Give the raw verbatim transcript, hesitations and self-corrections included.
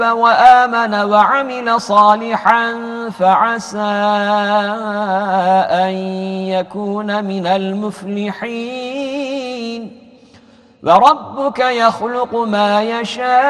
وآمن وعمل صالحا فعسى أن يكون من المفلحين وربك يخلق ما يشاء